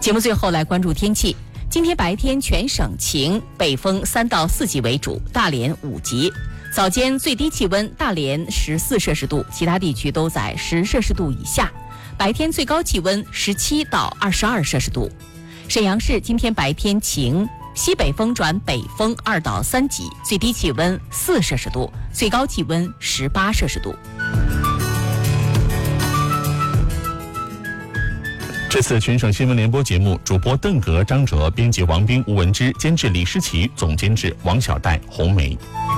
节目最后来关注天气。今天白天全省晴，北风3到4级为主，大连5级。早间最低气温大连14摄氏度，其他地区都在10摄氏度以下。白天最高气温17到22摄氏度。沈阳市今天白天晴，西北风转北风2到3级，最低气温4摄氏度，最高气温18摄氏度。 这次全省新闻联播节目，主播邓格、张哲，编辑王斌、吴文之，监制李诗琪，总监制王小戴、红梅。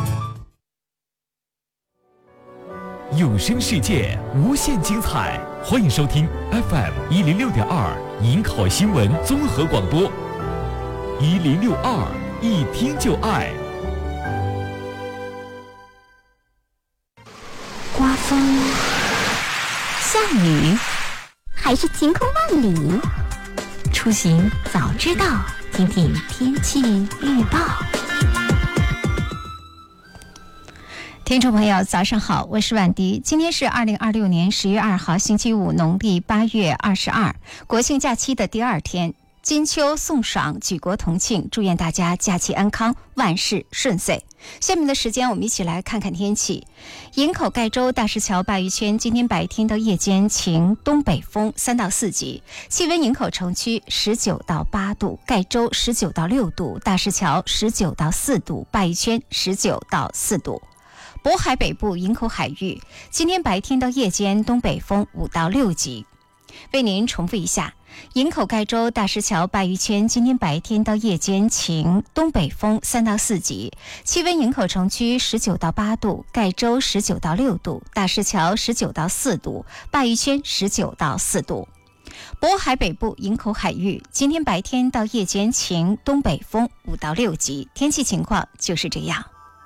有声世界，无限精彩，欢迎收听 FM 106.2营口新闻综合广播，1062一听就爱。 刮风、下雨，还是晴空万里？出行早知道，听听天气预报。听众朋友，早上好，我是婉迪。今天是2026年10月2号，星期五，农历8月22，国庆假期的第2天。金秋送爽，举国同庆，祝愿大家假期安康，万事顺遂。下面的时间，我们一起来看看天气。营口盖州大石桥鲅鱼圈今天白天到夜间晴，东北风3到4级，气温营口城区19到8度，盖州19到6度，大石桥19到4度，鲅鱼圈19到4度。渤海北部营口海域今天白天到夜间东北风5到6级。为您重复一下，营口盖州大石桥鲅鱼圈今天白天到夜间晴，东北风3到4级，气温营口城区19到8度，盖州19到6度，大石桥19到4度，鲅鱼圈19到4度。渤海北部营口海域今天白天到夜间晴，东北风5到6级。天气情况就是这样。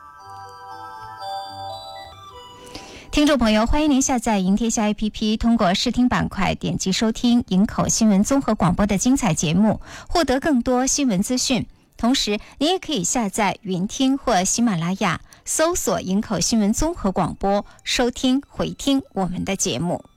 听众朋友，欢迎您下载营天下 APP， 通过视听板块点击收听营口新闻综合广播的精彩节目，获得更多新闻资讯。同时，您也可以下载云听或喜马拉雅，搜索营口新闻综合广播，收听回听我们的节目。